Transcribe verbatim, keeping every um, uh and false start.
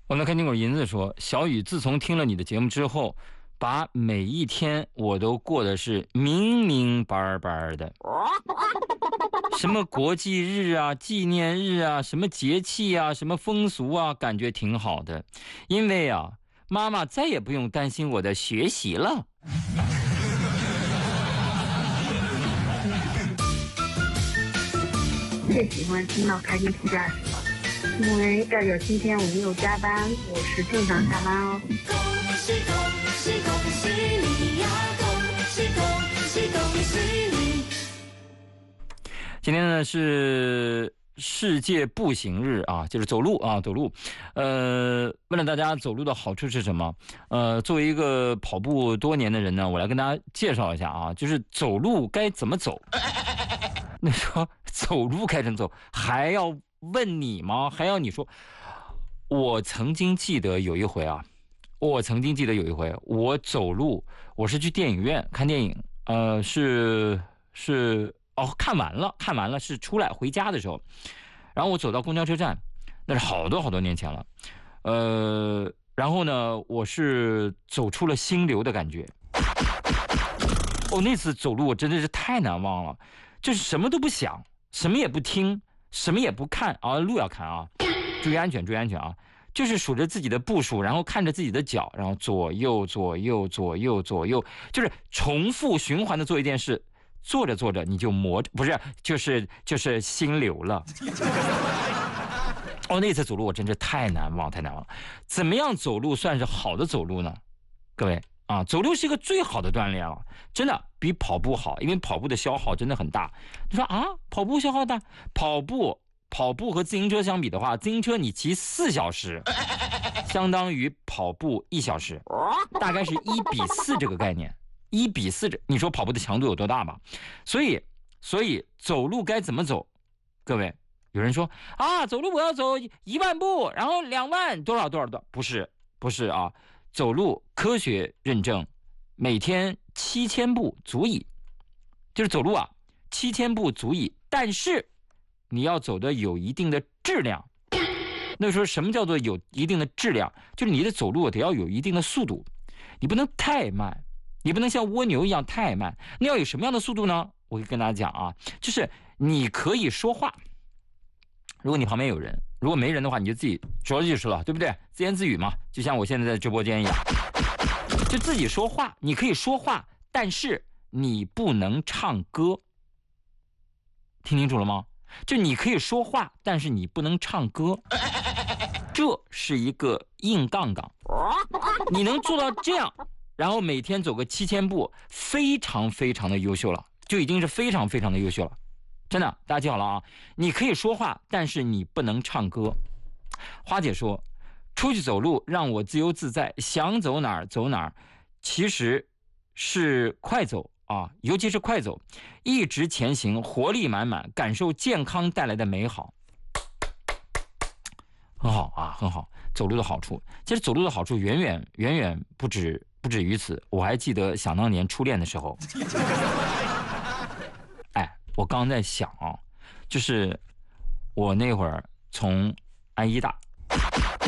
我们看听友银子说，小雨自从听了你的节目之后，把每一天我都过得是明明白白的。什么国际日啊、纪念日啊、什么节气啊、什么风俗啊，感觉挺好的。因为啊，妈妈再也不用担心我的学习了。 最喜欢听到开心副驾驶了，因为代表今天我没有加班，我是正常下班哦。 恭喜恭喜恭喜你呀！恭喜恭喜恭喜你！ 今天呢是世界步行日啊，就是走路啊，走路。呃，问了大家走路的好处是什么？呃，作为一个跑步多年的人呢，我来跟大家介绍一下啊，就是走路该怎么走。那说走路该怎么走，还要问你吗？还要你说？我曾经记得有一回啊，我曾经记得有一回，我走路，我是去电影院看电影，呃，是是。哦，看完了，看完了是出来回家的时候，然后我走到公交车站，那是好多好多年前了，呃，然后呢，我是走出了心流的感觉。哦，那次走路我真的是太难忘了，就是什么都不想，什么也不听，什么也不看啊，路要看啊，注意安全，注意安全啊，就是数着自己的步数，然后看着自己的脚，然后左右左右左右左右，就是重复循环的做一件事。做着做着你就磨着，不是，就是就是心流了。哦，那次走路我真是太难忘，太难忘了。怎么样走路算是好的走路呢？各位啊，走路是一个最好的锻炼了，真的比跑步好，因为跑步的消耗真的很大。你说啊，跑步消耗大？跑步跑步和自行车相比的话，自行车你骑四小时，相当于跑步一小时，大概是一比四这个概念。一比四，你说跑步的强度有多大吧？所以，所以走路该怎么走？各位，有人说啊，走路我要走一万步，然后两万多少多少多少，不是，不是啊，走路科学认证，每天七千步足矣，就是走路啊，七千步足矣，但是你要走的有一定的质量。那时候什么叫做有一定的质量？就是你的走路得要有一定的速度，你不能太慢。你不能像蜗牛一样太慢，那要有什么样的速度呢？我会跟大家讲啊，就是你可以说话，如果你旁边有人，如果没人的话，你就自己说就是了，对不对？自言自语嘛，就像我现在在直播间一样，就自己说话。你可以说话，但是你不能唱歌，听清楚了吗？就你可以说话，但是你不能唱歌，这是一个硬杠杠。你能做到这样？然后每天走个七千步，非常非常的优秀了，就已经是非常非常的优秀了，真的，大家记好了啊！你可以说话，但是你不能唱歌。花姐说，出去走路让我自由自在，想走哪儿走哪儿，其实是快走啊，尤其是快走，一直前行，活力满满，感受健康带来的美好。很好啊，很好，走路的好处，其实走路的好处远远远远不止。不止于此，我还记得想当年初恋的时候，哎，我刚在想啊，就是我那会儿从安医大